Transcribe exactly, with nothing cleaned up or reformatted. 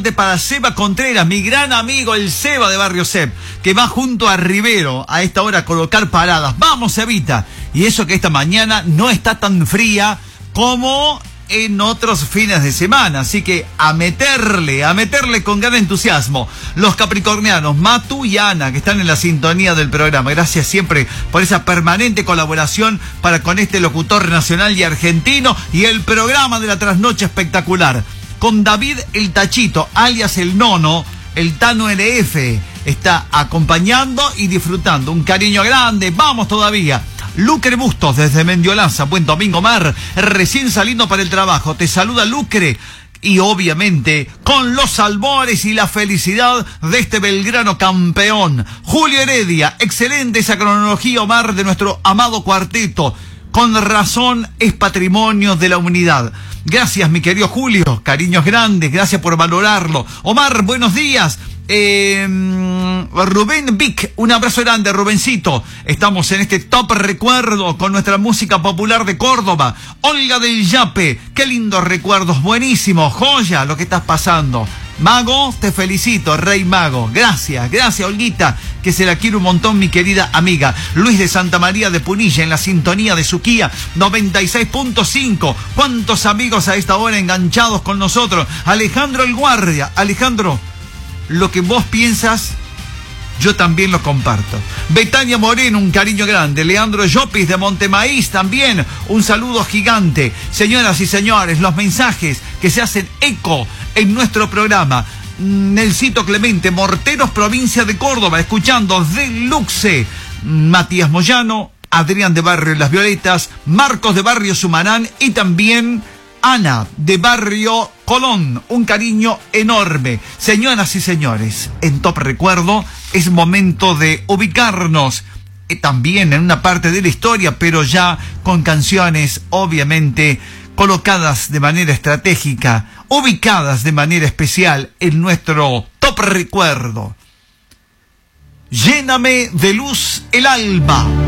Para Seba Contreras, mi gran amigo el Seba de Barrio Seb, que va junto a Rivero a esta hora a colocar paradas. Vamos, Sebita. Y eso que esta mañana no está tan fría como en otros fines de semana, así que a meterle, a meterle con gran entusiasmo. Los capricornianos, Matu y Ana, que están en la sintonía del programa. Gracias siempre por esa permanente colaboración para con este locutor nacional y argentino y el programa de la trasnoche espectacular. Con David el Tachito, alias el Nono, el Tano N F, está acompañando y disfrutando. Un cariño grande, vamos todavía. Lucre Bustos desde Mendiolaza, buen domingo Mar, recién saliendo para el trabajo. Te saluda Lucre y obviamente con los albores y la felicidad de este Belgrano campeón. Julio Heredia, excelente esa cronología, Omar, de nuestro amado cuarteto. Con razón es patrimonio de la humanidad. Gracias, mi querido Julio. Cariños grandes, gracias por valorarlo. Omar, buenos días. Eh, Rubén Vic, un abrazo grande, Rubencito. Estamos en este top recuerdo con nuestra música popular de Córdoba. Olga del Yape, qué lindos recuerdos, buenísimo, joya lo que estás pasando. Mago, te felicito, Rey Mago. Gracias, gracias, Olguita, que se la quiere un montón, mi querida amiga. Luis de Santa María de Punilla, en la sintonía de Suquía, noventa y seis punto cinco. ¿Cuántos amigos a esta hora enganchados con nosotros? Alejandro el Guardia. Alejandro, lo que vos piensas, yo también lo comparto. Betania Moreno, un cariño grande. Leandro Llopis de Montemaíz también, un saludo gigante. Señoras y señores, los mensajes que se hacen eco en nuestro programa. Nelsito Clemente, Morteros, provincia de Córdoba, escuchando Deluxe. Matías Moyano, Adrián de Barrio Las Violetas, Marcos de Barrio Sumarán y también Ana de Barrio Colón. Un cariño enorme. Señoras y señores, en Top Recuerdo es momento de ubicarnos eh, también en una parte de la historia, pero ya con canciones obviamente colocadas de manera estratégica, ubicadas de manera especial en nuestro Top Recuerdo. Lléname de luz el alma.